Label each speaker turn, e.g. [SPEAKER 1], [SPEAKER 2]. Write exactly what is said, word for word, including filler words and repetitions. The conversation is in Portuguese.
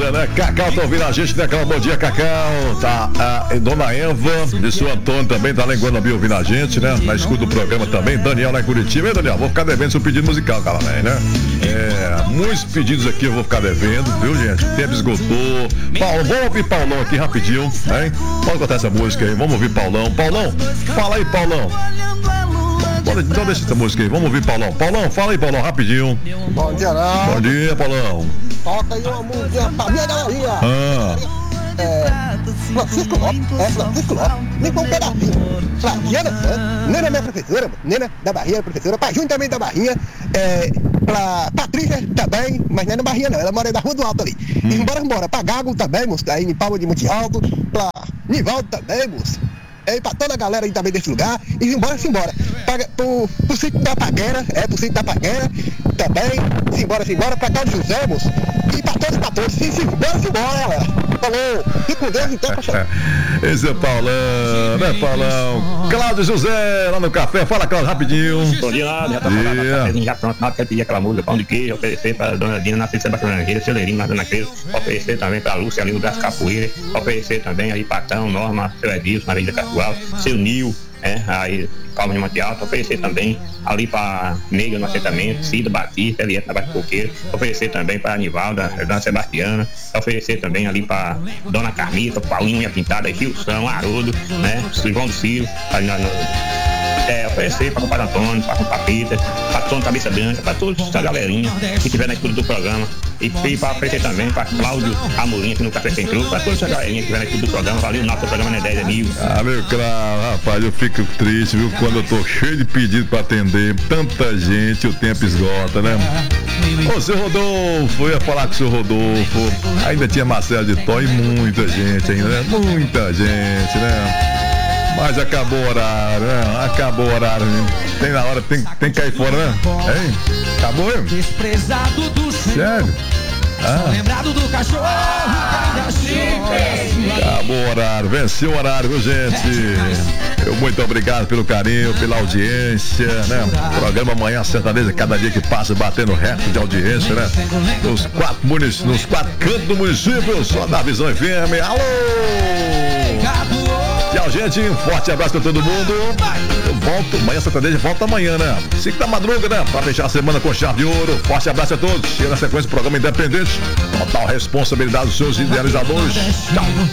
[SPEAKER 1] Bacana, né? Cacau tá ouvindo a gente, né? Bom dia, Cacau. Tá, a Dona Eva, e seu Antônio também tá lá em Guanabí ouvindo a gente, né? Na escuta do programa também. Daniel lá em Curitiba. Ei, Daniel, vou ficar devendo seu pedido musical, cara, né? É, muitos pedidos aqui eu vou ficar devendo, viu, gente? O tempo esgotou. Paulo, vamos ouvir Paulão aqui rapidinho, hein? Pode botar essa música aí, vamos ouvir Paulão. Paulão, fala aí, Paulão. Então deixa essa música aí, vamos ouvir Paulão. Paulão, fala aí, Paulão, rapidinho.
[SPEAKER 2] Bom dia, não.
[SPEAKER 1] Bom dia, Paulão.
[SPEAKER 2] Toca aí uma música pra minha galerinha.
[SPEAKER 1] Ah.
[SPEAKER 2] É, Francisco Lopes, é Francisco Lopes, nem com um pedacinho. Pra Diana Santos, Nena minha professora, Nena da Barrinha, professora, pra Júnior também da Barrinha, é, pra Patrícia também, mas não é na Barrinha não, ela mora na Rua do Alto ali. Hum. E embora, embora, pra Gago também, moço, aí em Palma de Monte Alto, pra Nivaldo também, moço. É, pra toda a galera aí também desse lugar, e embora, simbora. Pra, pro, pro sítio da Paguera, é, pro sítio da Paguera também, simbora, simbora, pra Carlos José, moço. E pra todos, pra todos, sim, simbora, simbora, galera. Falou, fique com Deus então, cachorro.
[SPEAKER 1] Esse é Paulão, né, Paulão? Cláudio José, lá no café, fala, Cláudio, rapidinho.
[SPEAKER 3] Bom dia, lá, já tá falando, já pronto, nada, quero pedir aquela música, pão de queijo, oferecer pra Dona Dina, na Frente da Bacanangueira, Celeirinho, na Dona Cris, oferecer também pra Lúcia ali no Braço Capoeira, oferecer também aí Patão, Norma, seu Edilson, na Avenida Casual, seu Nil, é, aí Palma de Monte Alto, oferecer também ali para Neiga no assentamento, Cida Batista, Eliette na Baixa Coqueira, oferecer também para Anivalda, Dona Sebastiana, oferecer também ali para Dona Carmita, Paulinho Unha Pintada, Gilson, Haroldo, né, Silvão do Cio, ali na, no, é, oferecer para o Padre Antônio, para o Papita, para Antônio Cabeça Branca, para toda essa galerinha que estiver na escuta do programa, e, e para oferecer também para Cláudio Amorim aqui no Café Sem Truco, para toda essa galerinha que estiver na escuta do programa. Valeu, nosso programa não é dez mil.
[SPEAKER 1] Ah, meu claro, rapaz, eu fico triste, viu, quando eu tô cheio de pedido para atender, tanta gente, o tempo esgota, né? Ô, seu Rodolfo, eu ia falar com o seu Rodolfo, ainda tinha Marcelo de Tó e muita gente ainda, né? Muita gente, né? Mas acabou o horário, né? Acabou o horário, né? Tem na hora, tem, tem que cair fora, né? Hein? Acabou, hein?
[SPEAKER 4] Desprezado do
[SPEAKER 1] Sério? Ah.
[SPEAKER 4] Lembrado do cachorro.
[SPEAKER 1] Acabou o horário, venceu o horário, viu, gente? Eu muito obrigado pelo carinho, pela audiência, né? Programa Manhã Sertaneja, cada dia que passa batendo recorde de audiência, né? Nos quatro municípios, nos quatro cantos do município, só da Visão F M. Alô! Tchau, gente. Um forte abraço pra todo mundo. Eu volto, Manhã Sertaneja volta amanhã, né? cinco da madruga, né? Pra fechar a semana com chave de ouro. Forte abraço a todos. Chega na sequência do programa Independente. Total responsabilidade dos seus idealizadores. Tchau.